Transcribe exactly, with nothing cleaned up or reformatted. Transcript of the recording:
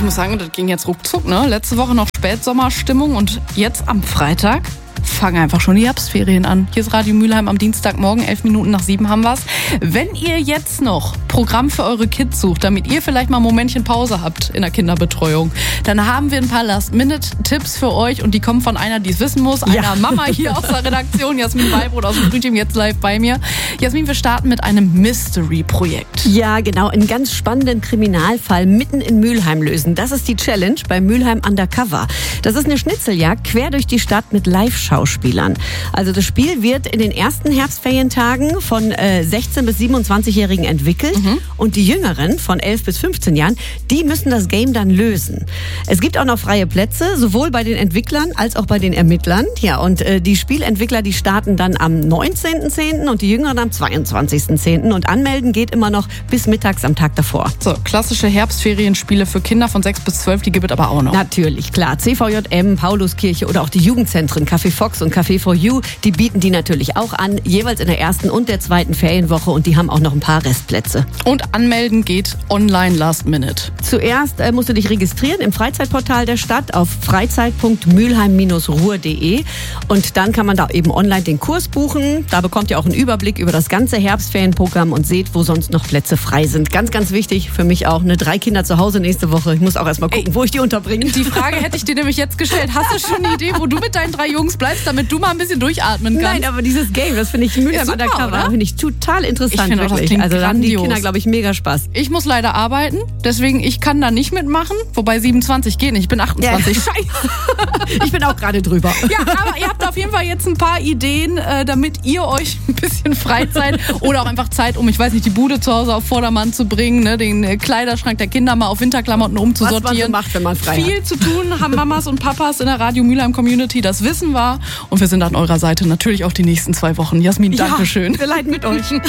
muss sagen, das ging jetzt ruckzuck, ne? Letzte Woche noch Spätsommerstimmung und jetzt am Freitag fangen einfach schon die Herbstferien an. Hier ist Radio Mülheim am Dienstagmorgen, elf Minuten nach sieben haben wir's. Wenn ihr jetzt noch Programm für eure Kids sucht, damit ihr vielleicht mal ein Momentchen Pause habt in der Kinderbetreuung, dann haben wir ein paar Last-Minute-Tipps für euch und die kommen von einer, die es wissen muss, einer ja. Mama hier aus der Redaktion, Jasmin Wallbrot aus dem Frühteam, jetzt live bei mir. Jasmin, wir starten mit einem Mystery-Projekt. Ja, genau, einen ganz spannenden Kriminalfall mitten in Mülheim lösen. Das ist die Challenge bei Mülheim Undercover. Das ist eine Schnitzeljagd quer durch die Stadt mit Live-Schauspielern. Also das Spiel wird in den ersten Herbstferientagen von äh, sechzehn- bis siebenundzwanzigjährigen entwickelt mhm. und die Jüngeren von elf bis fünfzehn Jahren, die müssen das Game dann lösen. Es gibt auch noch freie Plätze, sowohl bei den Entwicklern als auch bei den Ermittlern. Ja, und äh, die Spielentwickler, die starten dann am neunzehnten zehnten und die Jüngeren am zweiundzwanzigsten zehnten und anmelden geht immer noch bis mittags am Tag davor. So, klassische Herbstferienspiele für Kinder von sechs bis zwölf, die gibt es aber auch noch. Natürlich, klar. C V J M, Pauluskirche oder auch die Jugendzentren, Café Fox und Café for You, die bieten die natürlich auch an, jeweils in der ersten und der zweiten Ferienwoche und die haben auch noch ein paar Restplätze. Und anmelden geht online last minute. Zuerst äh, musst du dich registrieren im Freizeitportal der Stadt auf freizeit punkt mülheim Bindestrich ruhr punkt de und dann kann man da eben online den Kurs buchen. Da bekommt ihr auch einen Überblick über das ganze Herbstferienprogramm und seht, wo sonst noch Plätze frei sind. Ganz, ganz wichtig für mich auch, ne, drei Kinder zu Hause nächste Woche. Ich muss auch erstmal gucken, Ey, wo ich die unterbringe. Die Frage hätte ich dir nämlich jetzt gestellt. Hast du schon eine Idee, wo du mit deinen drei Jungs bleibst, damit du mal ein bisschen durchatmen kannst? Nein, aber dieses Game, das finde ich Mülheim Undercover, finde ich total interessant. Ich finde auch, das wirklich. klingt Also da haben die grandios. Kinder, glaube ich, mega Spaß. Ich muss leider arbeiten, deswegen ich kann da nicht mitmachen, wobei siebenundzwanzig geht nicht, ich bin achtundzwanzig. Ja. Scheiße. Ich bin auch gerade drüber. Ja, aber ihr habt auf jeden Fall jetzt ein paar Ideen, äh, damit ihr euch ein bisschen Freizeit oder auch einfach Zeit, um, ich weiß nicht, die Bude zu Hause auf Vordermann zu bringen, ne, den äh, Kleiderschrank der Kinder mal auf Winterklamotten umzusortieren. Was man so macht, wenn man frei Viel hat. zu tun haben Mamas und Papas in der Radio Mülheim Community, das wissen wir. Und wir sind an eurer Seite natürlich auch die nächsten zwei Wochen. Jasmin, ja, Dankeschön. Wir leiden mit euch.